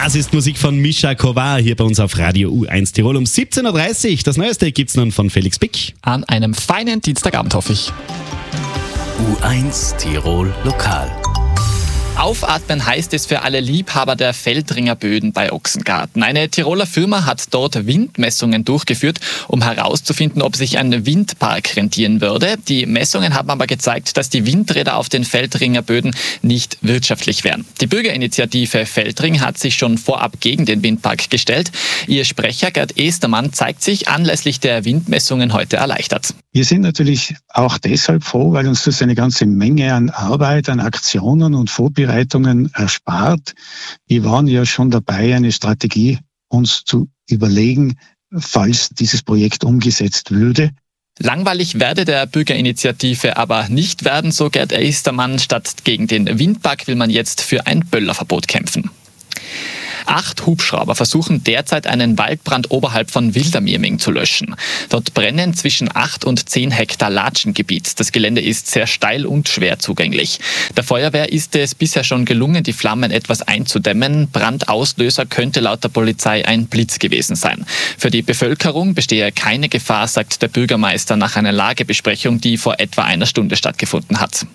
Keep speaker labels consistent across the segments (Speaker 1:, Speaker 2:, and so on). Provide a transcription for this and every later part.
Speaker 1: Das ist Musik von Mischa Kovar hier bei uns auf Radio U1 Tirol um 17.30 Uhr. Das Neueste gibt's nun von Felix Pick.
Speaker 2: An einem feinen Dienstagabend, hoffe ich.
Speaker 3: U1 Tirol Lokal.
Speaker 2: Aufatmen heißt es für alle Liebhaber der Feldringer Böden bei Ochsengarten. Eine Tiroler Firma hat dort Windmessungen durchgeführt, um herauszufinden, ob sich ein Windpark rentieren würde. Die Messungen haben aber gezeigt, dass die Windräder auf den Feldringer Böden nicht wirtschaftlich wären. Die Bürgerinitiative Feldring hat sich schon vorab gegen den Windpark gestellt. Ihr Sprecher Gerd Estermann zeigt sich anlässlich der Windmessungen heute erleichtert.
Speaker 4: Wir sind natürlich auch deshalb froh, weil uns das eine ganze Menge an Arbeit, an Aktionen und Vorbereitungen erspart. Wir waren ja schon dabei, eine Strategie uns zu überlegen, falls dieses Projekt umgesetzt würde.
Speaker 2: Langweilig werde der Bürgerinitiative aber nicht werden, so Gerd Estermann. Statt gegen den Windpark will man jetzt für ein Böllerverbot kämpfen. 8 Hubschrauber versuchen derzeit einen Waldbrand oberhalb von Wildermirming zu löschen. Dort brennen zwischen 8 und 10 Hektar Latschengebiet. Das Gelände ist sehr steil und schwer zugänglich. Der Feuerwehr ist es bisher schon gelungen, die Flammen etwas einzudämmen. Brandauslöser könnte laut der Polizei ein Blitz gewesen sein. Für die Bevölkerung bestehe keine Gefahr, sagt der Bürgermeister nach einer Lagebesprechung, die vor etwa einer Stunde stattgefunden hat.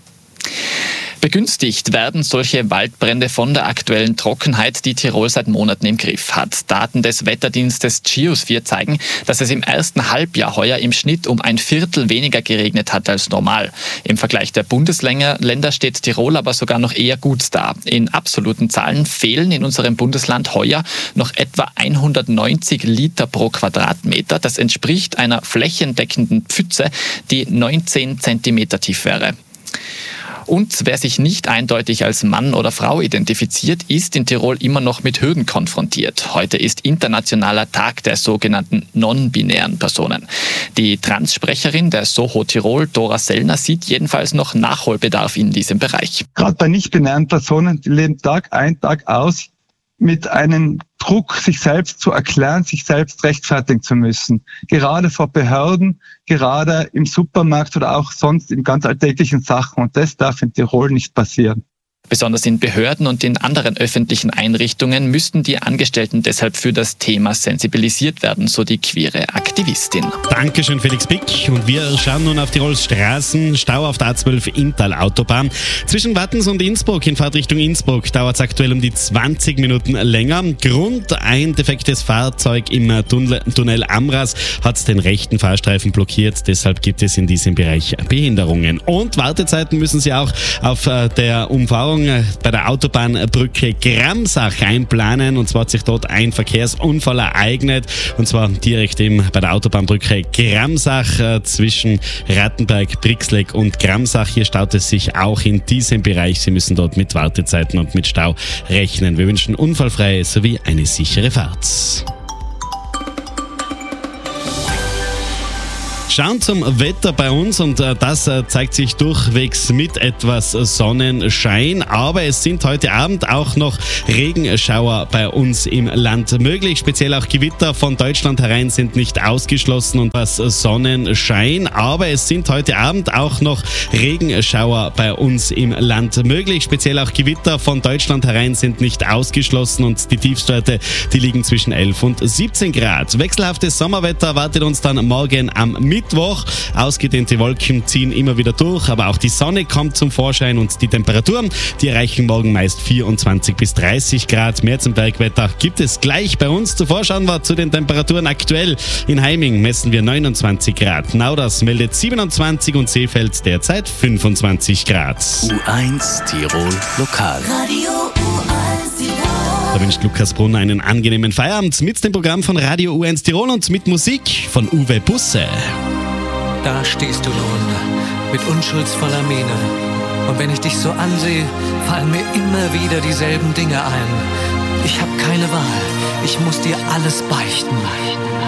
Speaker 2: Begünstigt werden solche Waldbrände von der aktuellen Trockenheit, die Tirol seit Monaten im Griff hat. Daten des Wetterdienstes Geosphere zeigen, dass es im ersten Halbjahr heuer im Schnitt um ein Viertel weniger geregnet hat als normal. Im Vergleich der Bundesländer steht Tirol aber sogar noch eher gut da. In absoluten Zahlen fehlen in unserem Bundesland heuer noch etwa 190 Liter pro Quadratmeter. Das entspricht einer flächendeckenden Pfütze, die 19 Zentimeter tief wäre. Und wer sich nicht eindeutig als Mann oder Frau identifiziert, ist in Tirol immer noch mit Hürden konfrontiert. Heute ist internationaler Tag der sogenannten non-binären Personen. Die Transsprecherin der Soho Tirol, Dora Sellner, sieht jedenfalls noch Nachholbedarf in diesem Bereich.
Speaker 5: Gerade bei nicht-binären Personen, die leben Tag ein, Tag aus mit einem Druck, sich selbst zu erklären, sich selbst rechtfertigen zu müssen. Gerade vor Behörden, gerade im Supermarkt oder auch sonst in ganz alltäglichen Sachen. Und das darf in Tirol nicht passieren.
Speaker 2: Besonders in Behörden und in anderen öffentlichen Einrichtungen müssten die Angestellten deshalb für das Thema sensibilisiert werden, so die queere Aktivistin.
Speaker 1: Dankeschön, Felix Pick. Und wir schauen nun auf Tirols Straßen. Stau auf der A12 Inntal-Autobahn. Zwischen Wattens und Innsbruck in Fahrtrichtung Innsbruck dauert es aktuell um die 20 Minuten länger. Grund: ein defektes Fahrzeug im Tunnel Amras hat den rechten Fahrstreifen blockiert. Deshalb gibt es in diesem Bereich Behinderungen. Und Wartezeiten müssen Sie auch auf der Umfahrung bei der Autobahnbrücke Gramsach einplanen. Und zwar hat sich dort ein Verkehrsunfall ereignet. Und zwar direkt eben bei der Autobahnbrücke Gramsach zwischen Rattenberg, Brixleck und Gramsach. Hier staut es sich auch in diesem Bereich. Sie müssen dort mit Wartezeiten und mit Stau rechnen. Wir wünschen unfallfreie sowie eine sichere Fahrt. Schauen zum Wetter bei uns und das zeigt sich durchwegs mit etwas Sonnenschein, aber es sind heute Abend auch noch Regenschauer bei uns im Land möglich. Speziell auch Gewitter von Deutschland herein sind nicht ausgeschlossen und was Sonnenschein, aber es sind heute Abend auch noch Regenschauer bei uns im Land möglich. Speziell auch Gewitter von Deutschland herein sind nicht ausgeschlossen und die Tiefstwerte, die liegen zwischen 11 und 17 Grad. Wechselhaftes Sommerwetter erwartet uns dann morgen am Mittwoch. Ausgedehnte Wolken ziehen immer wieder durch, aber auch die Sonne kommt zum Vorschein und die Temperaturen, die erreichen morgen meist 24 bis 30 Grad. Mehr zum Bergwetter gibt es gleich bei uns. Zuvor schauen wir zu den Temperaturen aktuell. In Heiming messen wir 29 Grad. Nauders meldet 27 und Seefeld derzeit 25 Grad.
Speaker 3: U1 Tirol Lokal.
Speaker 6: Radio U1 Tirol.
Speaker 1: Da wünscht Lukas Brunner einen angenehmen Feierabend mit dem Programm von Radio U1 Tirol und mit Musik von Uwe Busse.
Speaker 7: Da stehst du nun, mit unschuldsvoller Miene. Und wenn ich dich so ansehe, fallen mir immer wieder dieselben Dinge ein. Ich hab keine Wahl, ich muss dir alles beichten.